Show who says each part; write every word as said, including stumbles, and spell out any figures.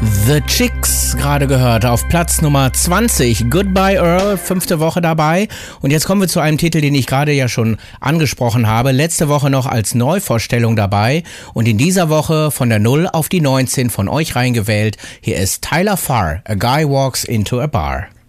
Speaker 1: The Chicks gerade gehört auf Platz Nummer zwanzig. Goodbye Earl, fünfte Woche dabei. Und jetzt kommen wir zu einem Titel, den ich gerade ja schon angesprochen habe. Letzte Woche noch als Neuvorstellung dabei und in dieser Woche von der null auf die neunzehn von euch reingewählt. Hier ist Tyler Farr, A Guy Walks into a Bar.